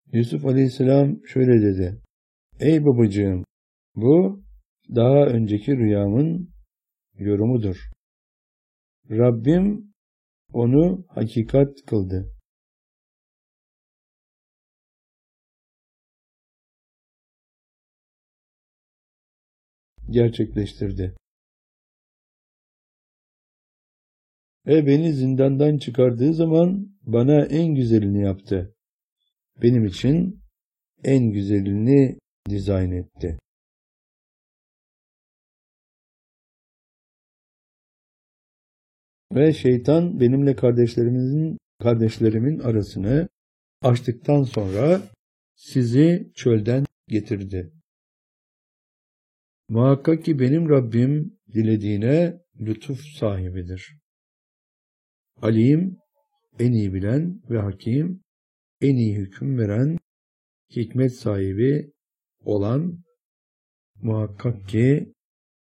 Yusuf Aleyhisselam şöyle dedi: Ey babacığım, bu daha önceki rüyamın yorumudur. Rabbim onu hakikat kıldı. Gerçekleştirdi. Beni zindandan çıkardığı zaman bana en güzelini yaptı. Benim için en güzelini dizayn etti. Ve şeytan benimle kardeşlerimin arasını açtıktan sonra sizi çölden getirdi. Muhakkak ki benim Rabbim dilediğine lütuf sahibidir. Alim, en iyi bilen ve hakim, en iyi hüküm veren, hikmet sahibi olan muhakkak ki